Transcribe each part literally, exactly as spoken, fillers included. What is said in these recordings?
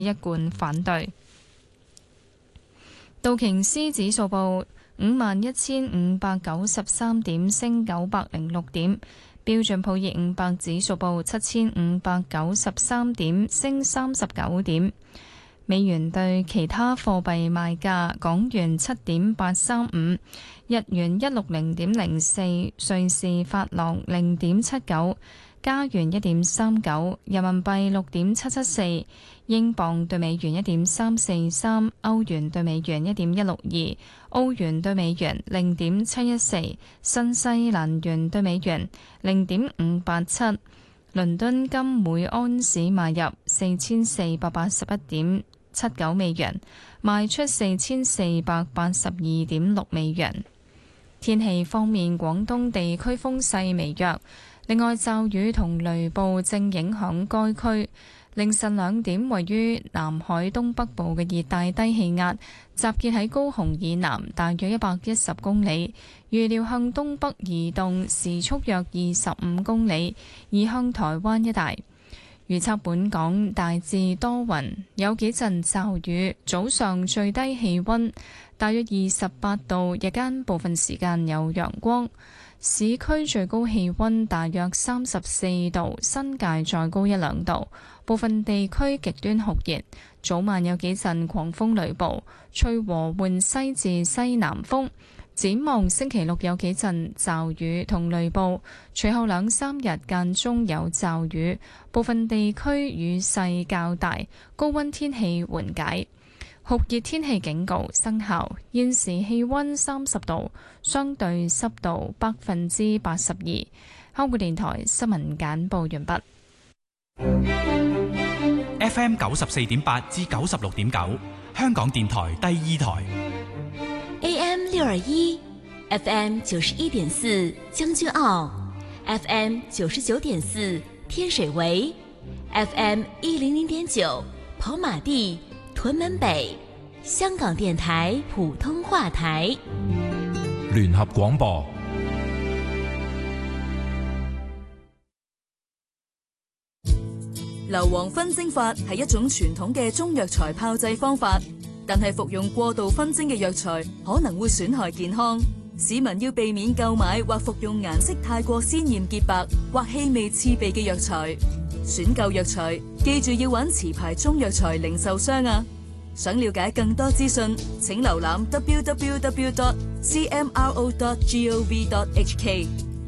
一貫反對。道瓊斯指數報五萬一千五百九十三點，升九百零六點。標準普爾五百指數報七千五百九十三點，升三十九點。美元對其他貨幣賣價：港元七點八三五，日元一六零點零四，瑞士法郎零點七九，加元一點三九，人民幣六點七七四，英鎊對美元一點三四三，歐元對美元一點一六二，澳元對美元零點七一四，新西蘭元對美元零點五八七。倫敦金每安士買入四千四百八十一點七九美元，賣出四千四百八十二點六美元。天氣方面，廣東地區風勢微弱，另外驟雨同雷暴正影響該區。凌晨兩點，位於南海東北部嘅熱帶低氣壓集結喺高雄以南大約一百一十公里，預料向東北移動，時速約二十五公里，移向台灣一帶。預測本港大致多雲，有幾陣驟雨，早上最低氣溫大約二十八度，日間部分時間有陽光。市區最高氣溫大約三十四度，新界再高一兩度，部分地區極端酷熱，早晚有幾陣狂風雷暴，吹和緩西至西南風。展望星期六有幾陣驟雨同雷暴，隨後兩三日間中有驟雨，部分地區雨勢較大，高溫天氣緩解。酷熱天氣警告生效，現時氣溫三十度，相對濕度百分之八十二。香港電台新聞簡報完畢。 F M 九十四點八至九十六點九，香港電台第二台。 A M 六二一 ，F M 九十一點四將軍澳 ，F M 九十九點四天水圍 ，F M 一零零點九跑馬地。屯門北，香港電台普通話台， 聯合廣播。 硫磺熏蒸法係一種傳統嘅中藥材炮製方法，但係服用過度熏蒸嘅藥材可能會損害健康。市民要避免購買或服用顏色太過鮮豔潔白或氣味刺鼻嘅藥材。選購藥材，記住要揾持牌中藥材零售商啊！想了解更多資訊，請瀏覽 w w w dot c m r o dot gov dot h k。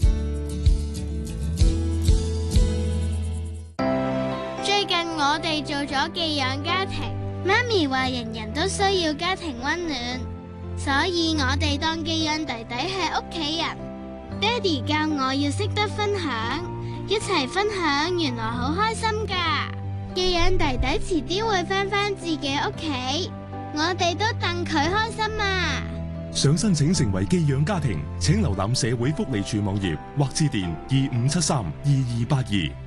最近我哋做咗寄養家庭，媽咪話人人都需要家庭溫暖，所以我哋當寄養弟弟係屋企人。爹哋教我要識得分享。一齊分享，原來好開心㗎！寄養弟弟遲啲會返返自己屋企，我哋都戥佢開心啊！ 想申請成為寄養家庭，請瀏覽社會福利署網頁或致電二五七三二二八二。